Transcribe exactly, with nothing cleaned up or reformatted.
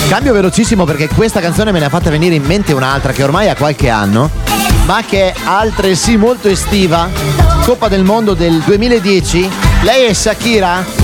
Cambio velocissimo perché questa canzone me ne ha fatta venire in mente un'altra che ormai ha qualche anno, ma che è altresì molto estiva. Coppa del Mondo del duemiladieci. Lei è Shakira.